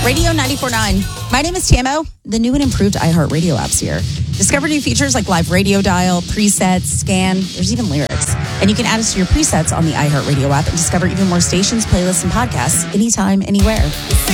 Radio 94.9. My name is Tamo. The new and improved iHeartRadio app's here. Discover new features like live radio dial, presets, scan. There's even lyrics. And you can add it to your presets on the iHeartRadio app and discover even more stations, playlists, and podcasts anytime, anywhere.